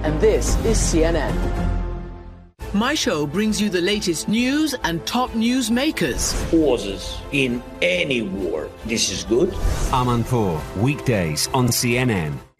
and this is CNN. My show brings you the latest news and top news makers. Pauses in any war. This is good. Amanpour, weekdays on CNN.